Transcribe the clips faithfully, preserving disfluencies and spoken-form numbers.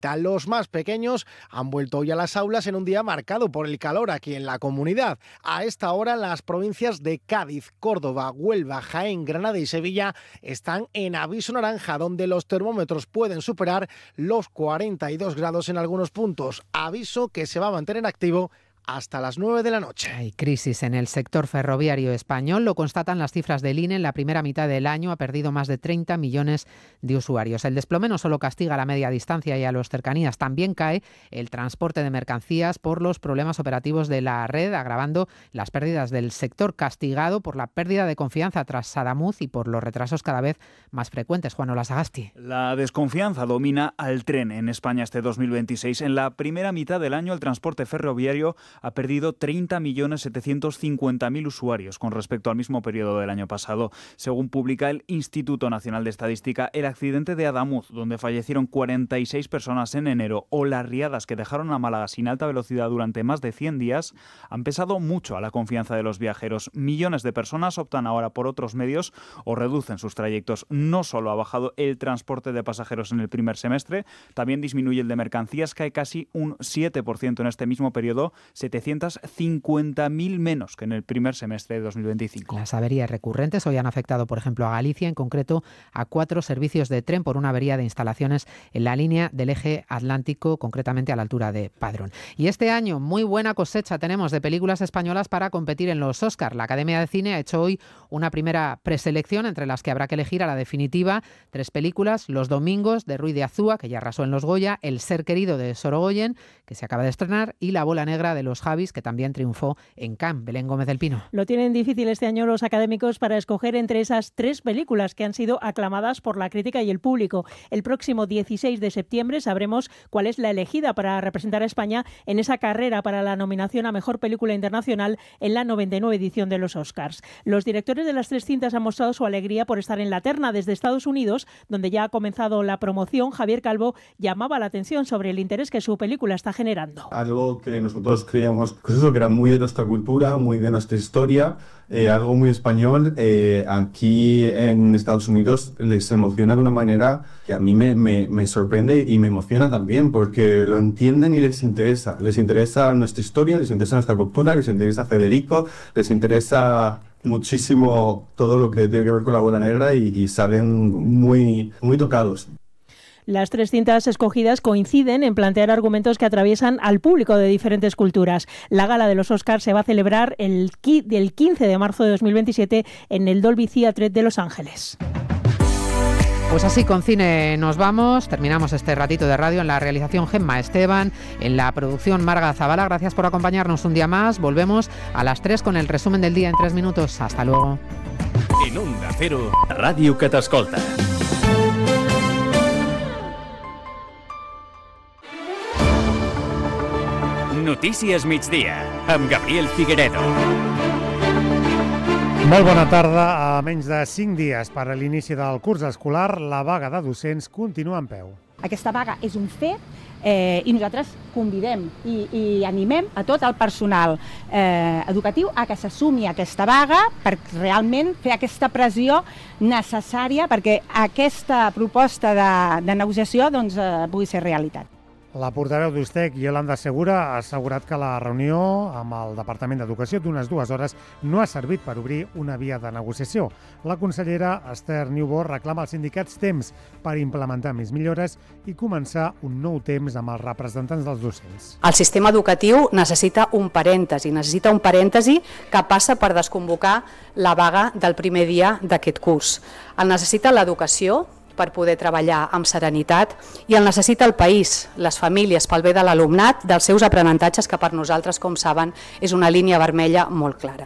afecta. Los más pequeños han vuelto hoy a las aulas en un día marcado por el calor aquí en la comunidad. A esta hora las provincias de Cádiz, Córdoba, Huelva, Jaén, Granada y Sevilla están en aviso naranja, donde los termómetros pueden superar los cuarenta y dos grados en algunos puntos. Aviso que se va a mantener activo hasta las nueve de la noche. Hay crisis en el sector ferroviario español, lo constatan las cifras del I N E. En la primera mitad del año ha perdido más de treinta millones de usuarios. El desplome no solo castiga a la media distancia y a los cercanías, también cae el transporte de mercancías por los problemas operativos de la red, agravando las pérdidas del sector, castigado por la pérdida de confianza tras Sadamuz y por los retrasos cada vez más frecuentes. Juan Olasagasti. La desconfianza domina al tren en España este dos mil veintiséis. En la primera mitad del año el transporte ferroviario ha perdido treinta millones setecientos cincuenta mil usuarios con respecto al mismo periodo del año pasado. Según publica el Instituto Nacional de Estadística, el accidente de Adamuz, donde fallecieron cuarenta y seis personas en enero, o las riadas que dejaron a Málaga sin alta velocidad durante más de cien días, han pesado mucho a la confianza de los viajeros. Millones de personas optan ahora por otros medios o reducen sus trayectos. No solo ha bajado el transporte de pasajeros en el primer semestre, también disminuye el de mercancías, cae casi un siete por ciento en este mismo periodo, setecientos cincuenta mil menos que en el primer semestre de dos mil veinticinco. Las averías recurrentes hoy han afectado, por ejemplo, a Galicia, en concreto a cuatro servicios de tren por una avería de instalaciones en la línea del eje atlántico, concretamente a la altura de Padrón. Y este año, muy buena cosecha tenemos de películas españolas para competir en los Oscar. La Academia de Cine ha hecho hoy una primera preselección entre las que habrá que elegir a la definitiva. Tres películas: Los Domingos, de Ruy de Azúa, que ya arrasó en los Goya, El Ser Querido, de Sorogoyen, que se acaba de estrenar, y La Bola Negra, de los Javis, que también triunfó en Cannes. Belén Gómez del Pino. Lo tienen difícil este año los académicos para escoger entre esas tres películas que han sido aclamadas por la crítica y el público. El próximo dieciséis de septiembre sabremos cuál es la elegida para representar a España en esa carrera para la nominación a Mejor Película Internacional en la noventa y nueve edición de los Oscars. Los directores de las tres cintas han mostrado su alegría por estar en la terna desde Estados Unidos, donde ya ha comenzado la promoción. Javier Calvo llamaba la atención sobre el interés que su película está generando. Algo que nosotros creíamos pues eso, que era muy de nuestra cultura, muy de nuestra historia, eh, algo muy español. Eh, aquí en Estados Unidos les emociona de una manera que a mí me, me, me sorprende y me emociona también, porque lo entienden y les interesa. Les interesa nuestra historia, les interesa nuestra cultura, les interesa Federico, les interesa muchísimo todo lo que tiene que ver con la Bola Negra y, y salen muy, muy tocados. Las tres cintas escogidas coinciden en plantear argumentos que atraviesan al público de diferentes culturas. La gala de los Oscars se va a celebrar el quince de marzo de dos mil veintisiete en el Dolby Theatre de Los Ángeles. Pues así con cine nos vamos, terminamos este ratito de radio. En la realización Gemma Esteban, en la producción Marga Zavala. Gracias por acompañarnos un día más. Volvemos a las tres con el resumen del día en tres minutos. Hasta luego. En Onda Cero, Ràdio que t'escolta. Notícies migdia, amb Gabriel Figueredo. Molt bona tarda. A menys de cinc dies per a l'inici del curs escolar, la vaga de docents continua en peu. Aquesta vaga és un fet eh, i nosaltres convidem i, i animem a tot el personal eh, educatiu a que s'assumi aquesta vaga per realment fer aquesta pressió necessària perquè aquesta proposta de, de negociació doncs, eh, pugui ser realitat. La portaveu d'Ustec, Yolanda Segura, ha assegurat que la reunió amb el Departament d'Educació d'unes dues hores no ha servit per obrir una via de negociació. La consellera Esther Niubó reclama als sindicats temps per implementar més millores i començar un nou temps amb els representants dels docents. El sistema educatiu necessita un parèntesi, necessita un parèntesi que passa per desconvocar la vaga del primer dia d'aquest curs. El necessita l'educació per poder treballar amb serenitat i el necessita el país, les famílies, pel bé de l'alumnat, dels seus aprenentatges, que per nosaltres, com saben, és una línia vermella molt clara.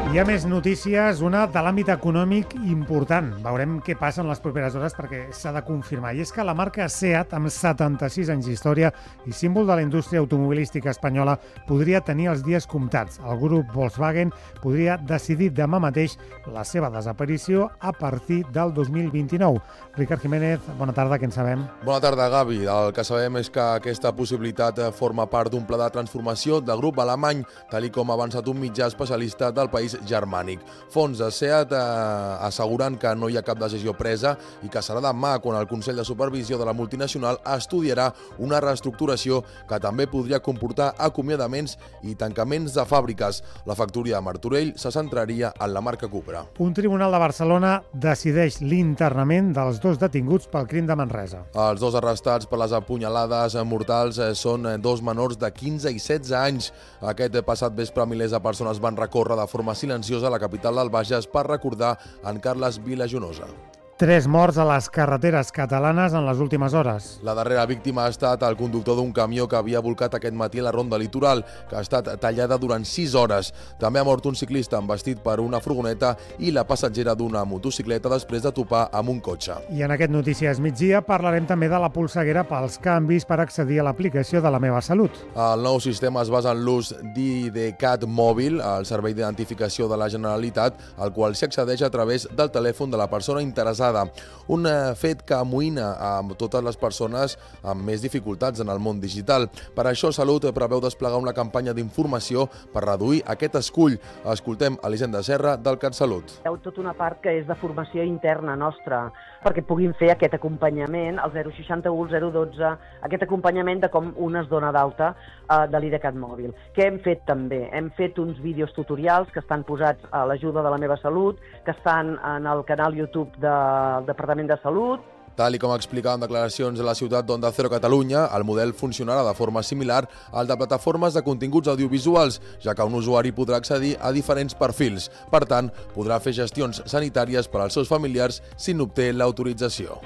Hi ha més notícies, una de l'àmbit econòmic important. Veurem què passa en les properes hores perquè s'ha de confirmar. I és que la marca SEAT, amb setanta-sis anys d'història i símbol de la indústria automobilística espanyola, podria tenir els dies comptats. El grup Volkswagen podria decidir demà mateix la seva desaparició a partir del dos mil vint-i-nou. Ricard Jiménez, bona tarda, què en sabem? Bona tarda, Gavi. El que sabem és que aquesta possibilitat forma part d'un pla de transformació del grup alemany, tal i com ha avançat un mitjà especialista del país germànic. Fons de SEAT eh, assegurant que no hi ha cap decisió presa i que serà demà quan el Consell de Supervisió de la multinacional estudiarà una reestructuració que també podria comportar acomiadaments i tancaments de fàbriques. La factoria de Martorell se centraria en la marca Cupra. Un tribunal de Barcelona decideix l'internament dels dos detinguts pel crim de Manresa. Els dos arrestats per les apunyalades mortals són dos menors de quinze i setze anys. Aquest passat vespre milers de persones van recórrer de forma silenciosa a la capital del Bages per recordar en Carles Vilajonosa. Tres morts a les carreteres catalanes en les últimes hores. La darrera víctima ha estat el conductor d'un camió que havia volcat aquest matí a la ronda litoral, que ha estat tallada durant sis hores. També ha mort un ciclista embestit per una furgoneta i la passatgera d'una motocicleta després de topar amb un cotxe. I en aquest Notícies Migdia parlarem també de la polseguera pels canvis per accedir a l'aplicació de La Meva Salut. El nou sistema es basa en l'ús d'I D CAT mòbil, el servei d'identificació de la Generalitat, al qual s'accedeix a través del telèfon de la persona interessada. Un fet que amoïna a totes les persones amb més dificultats en el món digital. Per això Salut preveu desplegar una campanya d'informació per reduir aquest escull. Escoltem Elisenda Serra del CatSalut. Hi ha tota una part que és de formació interna nostra, perquè puguin fer aquest acompanyament, el zero seixanta u, el zero dotze, aquest acompanyament de com un es dona d'alta eh, de l'I D CAT mòbil. Què hem fet també? Hem fet uns vídeos tutorials que estan posats a l'ajuda de La Meva Salut, que estan en el canal YouTube del Departament de Salut. Tal i com explicava en declaracions a la ciutat d'Onda Cero Catalunya, el model funcionarà de forma similar al de plataformes de continguts audiovisuals, ja que un usuari podrà accedir a diferents perfils. Per tant, podrà fer gestions sanitàries per als seus familiars si n'obté l'autorització.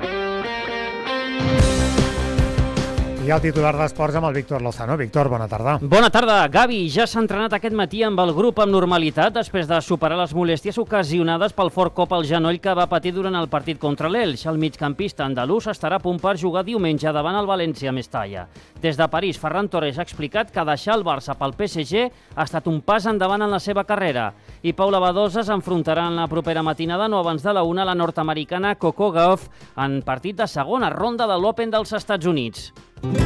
I el titular d'Esports amb el Víctor Lozano. Víctor, bona tarda. Bona tarda. Gavi ja s'ha entrenat aquest matí amb el grup amb normalitat després de superar les molèsties ocasionades pel fort cop al genoll que va patir durant el partit contra l'Elx. El migcampista andalús estarà a punt per jugar diumenge davant el València Mestalla. Des de París, Ferran Torres ha explicat que deixar el Barça pel P S G ha estat un pas endavant en la seva carrera. I Paula Badosa s'enfrontarà en la propera matinada, no abans de la una, la nord-americana Coco Gauff en partit de segona ronda de l'Open dels Estats Units.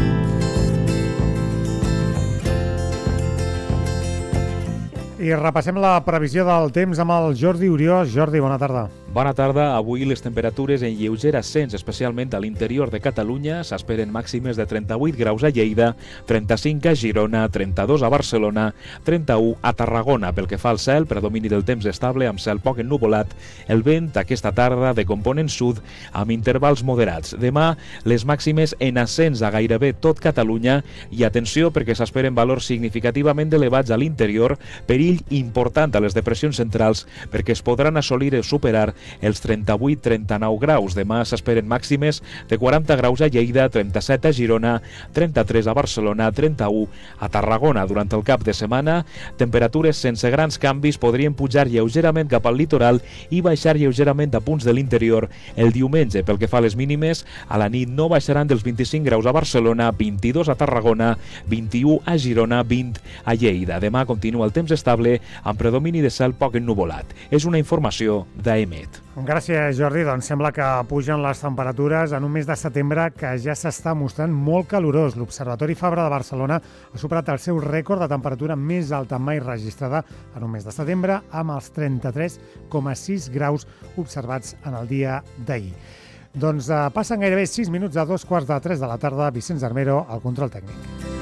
I repassem la previsió del temps amb el Jordi Uriós. Jordi, bona tarda. Bona tarda. Avui les temperatures en lleuger ascens, especialment a l'interior de Catalunya. S'esperen màximes de trenta-vuit graus a Lleida, trenta-cinc a Girona, trenta-dos a Barcelona, trenta-u a Tarragona. Pel que fa al cel, predomini del temps estable amb cel poc ennuvolat. El vent aquesta tarda de component sud amb intervals moderats. Demà, les màximes en ascens a gairebé tot Catalunya i atenció perquè s'esperen valors significativament elevats a l'interior, perill important a les depressions centrals perquè es podran assolir o superar els trenta-vuit a trenta-nou graus. Demà s'esperen màximes de quaranta graus a Lleida, trenta-set a Girona, trenta-tres a Barcelona, trenta-u a Tarragona. Durant el cap de setmana, temperatures sense grans canvis podrien pujar lleugerament cap al litoral i baixar lleugerament a punts de l'interior. El diumenge, pel que fa a les mínimes, a la nit no baixaran dels vint-i-cinc graus a Barcelona, vint-i-dos a Tarragona, vint-i-u a Girona, vint a Lleida. Demà continua el temps estable amb predomini de cel poc ennuvolat. És una informació d'A E M E T. Gràcies, Jordi. Doncs sembla que pugen les temperatures en un mes de setembre que ja s'està mostrant molt calorós. L'Observatori Fabra de Barcelona ha superat el seu rècord de temperatura més alta mai registrada en un mes de setembre amb els trenta-tres coma sis graus observats en el dia d'ahir. Doncs eh, passen gairebé sis minuts a dos quarts de tres de la tarda. Vicenç Armero, al control tècnic.